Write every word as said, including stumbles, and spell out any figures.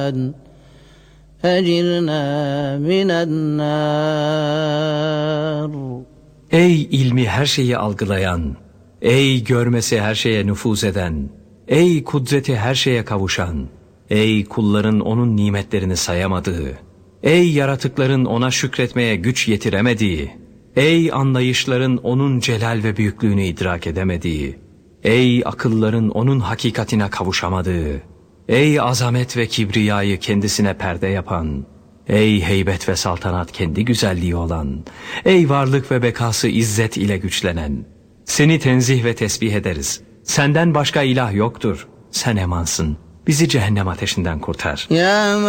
أجرنا من النار. Ey ilmi her şeyi algılayan, ey görmesi her şeye nüfuz eden, ey kudreti her şeye kavuşan, ey kulların onun nimetlerini sayamadığı, ey yaratıkların ona şükretmeye güç yetiremediği, ey anlayışların onun celal ve büyüklüğünü idrak edemediği, ey akılların onun hakikatine kavuşamadığı, ey azamet ve kibriyayı kendisine perde yapan, ey heybet ve saltanat kendi güzelliği olan, ey varlık ve bekası izzet ile güçlenen, seni tenzih ve tesbih ederiz. Senden başka ilah yoktur. Sen emansın. Bizi cehennem ateşinden kurtar. Ya